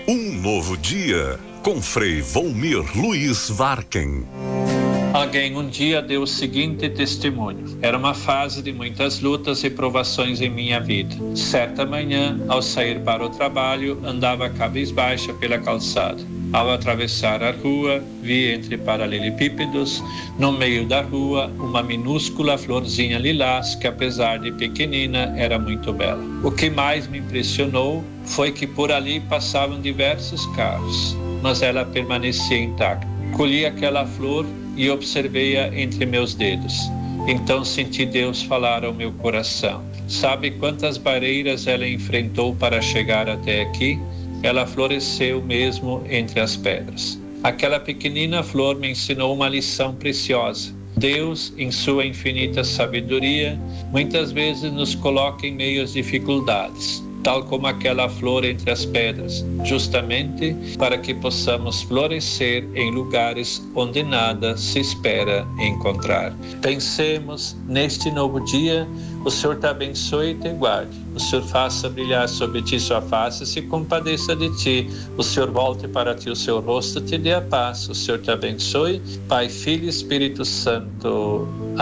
Um novo dia, com Frei Volmir Luiz Varken. Alguém um dia deu o seguinte testemunho. Era uma fase de muitas lutas e provações em minha vida. Certa manhã, ao sair para o trabalho, andava cabisbaixa pela calçada. Ao atravessar a rua, vi entre paralelepípedos, no meio da rua, uma minúscula florzinha lilás que, apesar de pequenina, era muito bela. O que mais me impressionou foi que por ali passavam diversos carros, mas ela permanecia intacta. Colhi aquela flor e observei-a entre meus dedos. Então senti Deus falar ao meu coração. Sabe quantas barreiras ela enfrentou para chegar até aqui? Ela floresceu mesmo entre as pedras. Aquela pequenina flor me ensinou uma lição preciosa. Deus, em sua infinita sabedoria, muitas vezes nos coloca em meio às dificuldades, tal como aquela flor entre as pedras, justamente para que possamos florescer em lugares onde nada se espera encontrar. Pensemos neste novo dia. O Senhor te abençoe e te guarde. O Senhor faça brilhar sobre ti sua face e se compadeça de ti. O Senhor volte para ti o seu rosto e te dê a paz. O Senhor te abençoe. Pai, Filho e Espírito Santo.